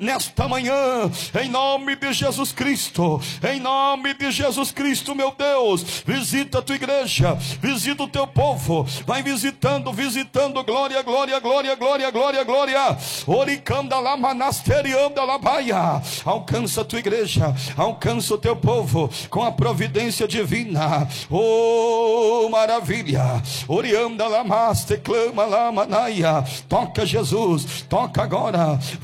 nesta manhã, em nome de Jesus Cristo, em nome de Jesus Cristo, meu Deus, visita a tua igreja, visita o teu povo, vai visitando, glória, glória, glória, glória, glória, glória, oricanda lá, manasterianda lá, baia, alcança a tua igreja, alcança o teu povo, com a providência divina, oh maravilha, orianda lá, mas te clama lá, manaia, toca Jesus, toca agora.